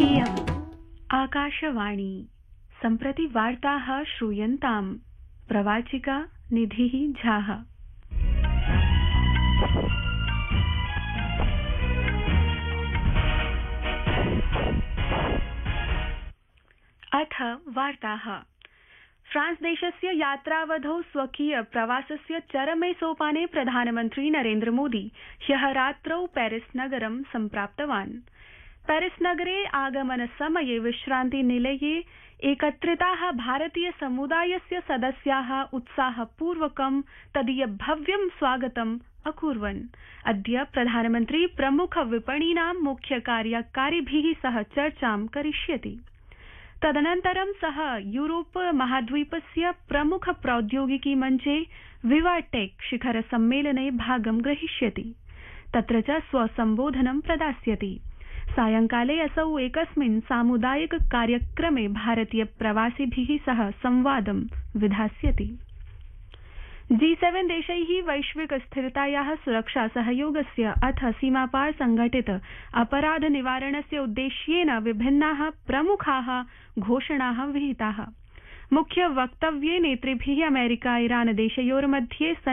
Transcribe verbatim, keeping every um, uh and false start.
इयम् आकाशवाणी सम्प्रति वार्ताः श्रूयन्ताम् प्रवाचिका निधिः झाः। अथ वार्ताः। फ्रांस देशस्य यात्रावधौ स्वकीय प्रवासस्य चरमे सोपाने प्रधानमन्त्री नरेन्द्र मोदी ह्यः रात्रौ पेरिस नगरं सम्प्राप्तवान्। पेरिस नगरे आगमन समये विश्रान्ति निलये एकत्रिताः भारतीय समुदायस्य सदस्याः उत्साहपूर्वकं तदीय भव्यं स्वागतम् अकुर्वन्। अद्य प्रधानमन्त्री प्रमुख विपणीनां मुख्य कार्यकारिभिः सह चर्चां करिष्यति। तदनन्तरं सः यूरोप महाद्वीपस्य प्रमुख प्रौद्योगिकी मञ्चे विवाटेक शिखर सम्मेलने भागं ग्रहीष्यति। तत्र च स्वसम्बोधनं प्रदास्यति। सायंकाले असौ एकस्मिन् सामुदायिक कार्यक्रमे भारतीय प्रवासिभिः सह संवादं विधास्यति। जी सेवन देशैः वैश्विक स्थिरतायाः सुरक्षा सहयोगस्य अथ सीमापार संघटित अपराध निवारणस्य उद्देश्येन विभिन्नाः प्रमुखाः घोषणाः विहिताः। मुख्य वक्तव्ये नेतृभिः अमेरिका ईरान देशयोर्मध्ये